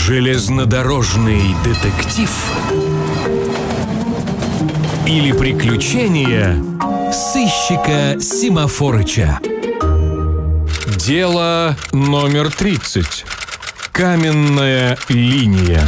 Железнодорожный детектив или приключения сыщика Семафорыча. Дело номер 30. Каменная линия.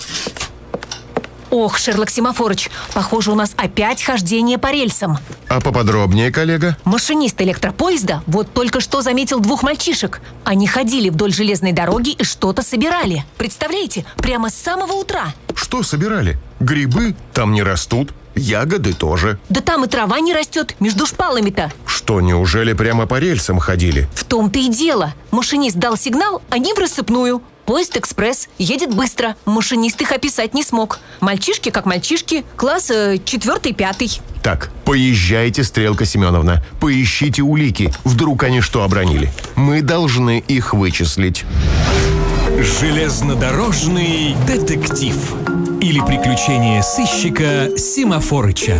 Ох, Шерлок Семафорыч, похоже, у нас опять хождение по рельсам. А поподробнее, коллега? Машинист электропоезда вот только что заметил двух мальчишек. Они ходили вдоль железной дороги и что-то собирали. Представляете, прямо с самого утра. Что собирали? Грибы там не растут, ягоды тоже. Да там и трава не растет между шпалами-то. Что, неужели прямо по рельсам ходили? В том-то и дело. Машинист дал сигнал, они в рассыпную. Поезд «Экспресс» едет быстро. Машинист их описать не смог. Мальчишки как мальчишки, класс 4-5. Так, поезжайте, Стрелка Семеновна. Поищите улики. Вдруг они что обронили. Мы должны их вычислить. Железнодорожный детектив или приключения сыщика Семафорыча.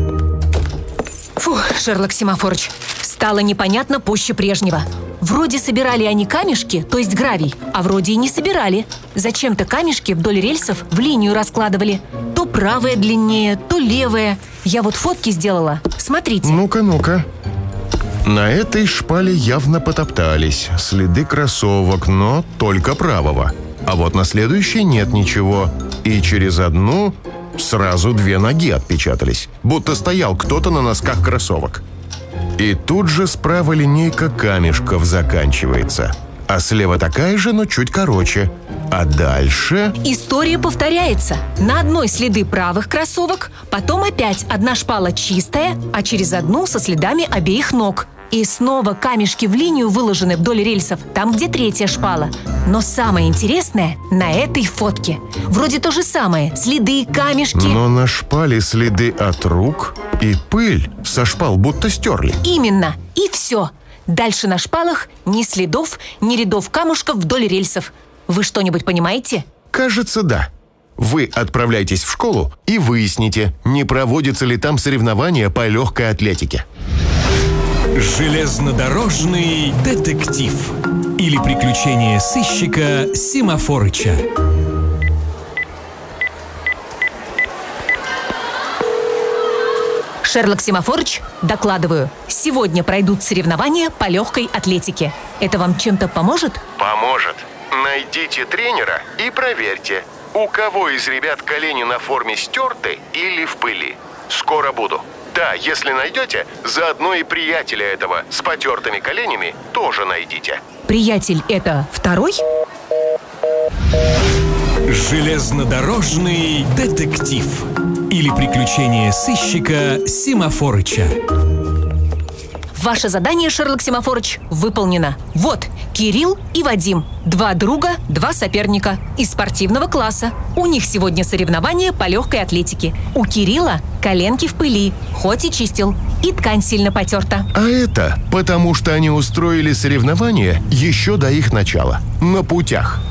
Фух, Шерлок Семафорыч, стало непонятно пуще прежнего. Вроде собирали они камешки, то есть гравий, а вроде и не собирали. Зачем-то камешки вдоль рельсов в линию раскладывали. То правая длиннее, то левая. Я вот фотки сделала. Смотрите. Ну-ка. На этой шпале явно потоптались. Следы кроссовок, но только правого. А вот на следующей нет ничего. И через одну сразу две ноги отпечатались. Будто стоял кто-то на носках кроссовок. И тут же справа линейка камешков заканчивается. А слева такая же, но чуть короче. А дальше... История повторяется. На одной следы правых кроссовок, потом опять одна шпала чистая, а через одну со следами обеих ног. И снова камешки в линию выложены вдоль рельсов, там, где третья шпала. Но самое интересное на этой фотке. Вроде то же самое. Следы, камешки. Но на шпале следы от рук и пыль со шпал будто стерли. Именно. И все. Дальше на шпалах ни следов, ни рядов камушков вдоль рельсов. Вы что-нибудь понимаете? Кажется, да. Вы отправляйтесь в школу и выясните, не проводятся ли там соревнования по легкой атлетике. Железнодорожный детектив или приключения сыщика Семафорыча. Шерлок Семафорыч, докладываю. Сегодня пройдут соревнования по легкой атлетике. Это вам чем-то поможет? Поможет. Найдите тренера и проверьте, у кого из ребят колени на форме стерты или в пыли. Скоро буду. Да, если найдете, заодно и приятеля этого с потертыми коленями тоже найдите. Приятель — это второй? Железнодорожный детектив или приключения сыщика Семафорыча. Ваше задание, Шерлок Семафорыч, выполнено. Вот, Кирилл и Вадим. Два друга, два соперника. Из спортивного класса. У них сегодня соревнования по легкой атлетике. У Кирилла коленки в пыли, хоть и чистил. И ткань сильно потерта. А это потому, что они устроили соревнования еще до их начала. На путях.